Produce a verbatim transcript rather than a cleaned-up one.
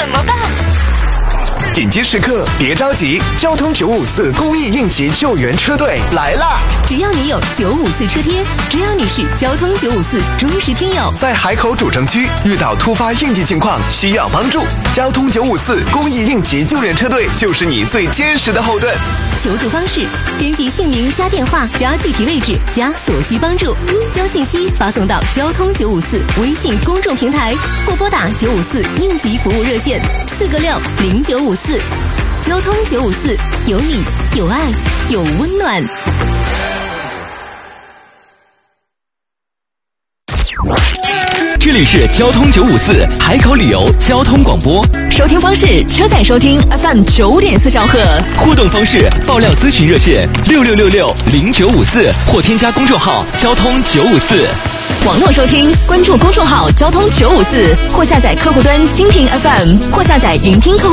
怎么办？ 紧急时刻别着急，交通九五四公益应急救援车队来啦！ 只要你有九五四车贴，只要你是交通九五四忠实听友， 在海口主城区遇到突发应急情况需要帮助，交通九五四公益应急救援车队就是你最坚实的后盾。 求助方式：编辑姓名加电话加具体位置加所需帮助，将信息发送到交通九五四微信公众平台，或拨打九五四应急服务热线四个六零九五四。交通九五四，有你，有爱，有温暖。 这里是交通九五四海口旅游交通广播， 收听方式：车载收听 F M 九点四兆赫。 互动方式：爆料咨询热线六六六六零九五四，或添加公众号交通九五四。 网络收听，关注公众号交通九五四，或下载客户端蜻蜓 F M，或下载云听客户。